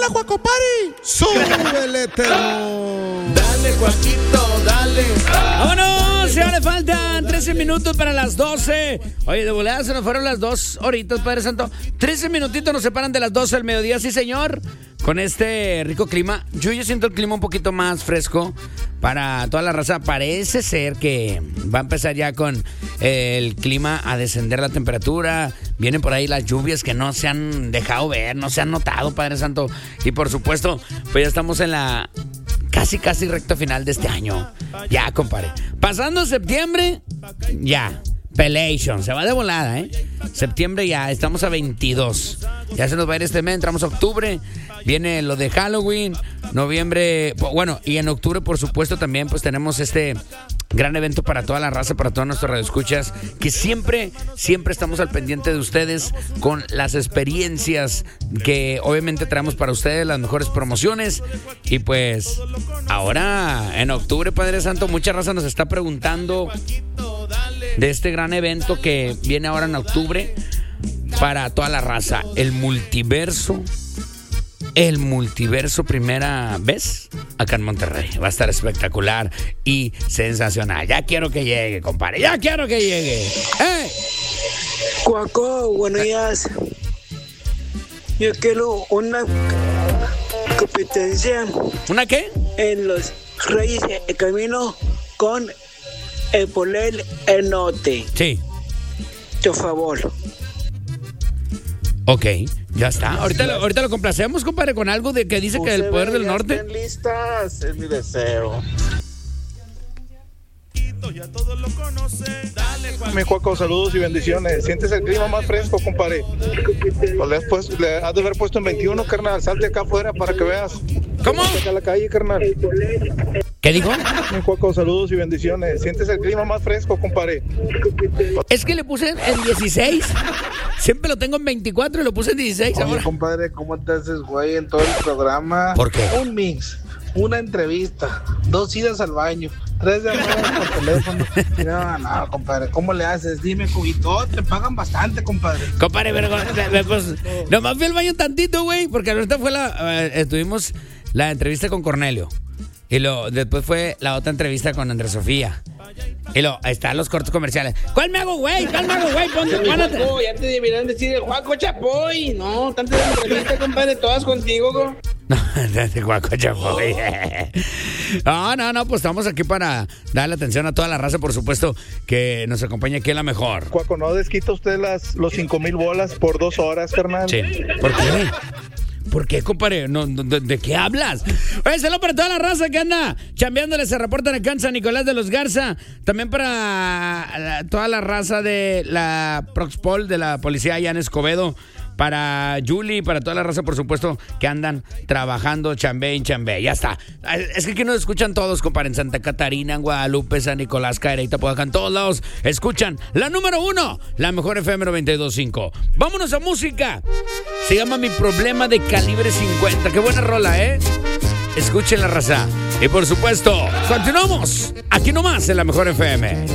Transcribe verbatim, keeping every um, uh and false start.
la Juacopari. Súbele, terror. Dale, Joaquito, dale. ¡Vámonos! Ya le faltan trece minutos para las doce. Oye, de volada se nos fueron las dos horitas, Padre Santo. trece minutitos nos separan de las doce del mediodía, sí, señor. Con este rico clima. Yo ya siento el clima un poquito más fresco para toda la raza. Parece ser que va a empezar ya con el clima a descender la temperatura. Vienen por ahí las lluvias que no se han dejado ver, no se han notado, Padre Santo. Y por supuesto, pues ya estamos en la casi, casi recta final de este año. Ya, compadre. Pasando septiembre, ya. Pelation, se va de volada, ¿eh? Septiembre ya, estamos a veintidós. Ya se nos va a ir este mes, entramos a octubre. Viene lo de Halloween, noviembre, bueno, y en octubre, por supuesto, también pues tenemos este gran evento para toda la raza, para todos nuestros radioescuchas, que siempre, siempre estamos al pendiente de ustedes con las experiencias que obviamente traemos para ustedes, las mejores promociones. Y pues, ahora en octubre, Padre Santo, mucha raza nos está preguntando de este gran evento que viene ahora en octubre para toda la raza, el multiverso. El multiverso primera vez acá en Monterrey. Va a estar espectacular y sensacional. Ya quiero que llegue, compadre. Ya quiero que llegue. ¡Eh! Cuaco, buenos días. Yo quiero una competencia. ¿Una qué? En los Reyes del Camino con el Polel Enote. Sí. Por favor. Ok, ya está. Ahorita lo, ahorita lo complacemos, compadre, con algo de que dice que el poder del norte. Estén listas, es mi deseo. Ya todos lo conocen. Dale, Juan. Mi Juaco, saludos y bendiciones. ¿Sientes el clima más fresco, compadre? Pues le has, puesto, le has de haber puesto en veintiuno, carnal. Salte acá afuera para que veas. ¿Cómo? Salte acá a la calle, carnal. ¿Qué dijo? Mi Juaco, saludos y bendiciones. ¿Sientes el clima más fresco, compadre? Es que le puse en dieciséis. Siempre lo tengo en veinticuatro y lo puse en dieciséis. Oye, ahora. compadre, ¿cómo te haces, güey, en todo el programa? ¿Por qué? Un mix, una entrevista, dos idas al baño, tres llamadas por teléfono. No, no, compadre, ¿cómo le haces? Dime, cubito, te pagan bastante, compadre. Compadre, vergüenza, pues, nomás fui al baño tantito, güey, porque ahorita fue la, eh, estuvimos la entrevista con Cornelio. Y lo, después fue la otra entrevista con Andrés Sofía. Y lo, ahí están los cortos comerciales. ¿Cuál me hago, güey? ¿Cuál me hago, güey? Ponte, pónate. Juaco, ya te deberían decir el Juaco Chapoy. No, tantas entrevistas, compadre, todas contigo, go. No, de Juaco Chapoy. No, no, no, pues estamos aquí para darle atención a toda la raza, por supuesto, que nos acompaña aquí en la mejor. Juaco, ¿no desquita usted las, los cinco mil bolas por dos horas, carnal? Sí. ¿Por qué? ¿Por qué, compadre? No, no, ¿de, ¿De qué hablas? Oye, saludo para toda la raza que anda chambeándole. Se reportan acá en San Nicolás de los Garza. También para la, toda la raza de la Proxpol, de la policía allá en Escobedo. Para Julie, para toda la raza, por supuesto, que andan trabajando chambé en chambé. Ya está. Es que aquí nos escuchan todos, compadre. En Santa Catarina, en Guadalupe, San Nicolás, Cadereyta, Podaca, en todos lados. Escuchan la número uno, la mejor F M noventa y dos punto cinco. Vámonos a música. Se llama Mi Problema de Calibre cincuenta. Qué buena rola, ¿eh? Escuchen la raza. Y por supuesto, continuamos aquí nomás en la mejor F M.